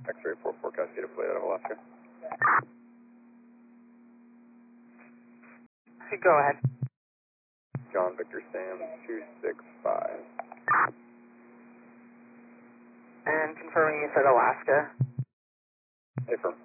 X-ray 44 Cascade flight out of Alaska. Go ahead. John Victor Sam 265. And confirming you said Alaska. Affirm.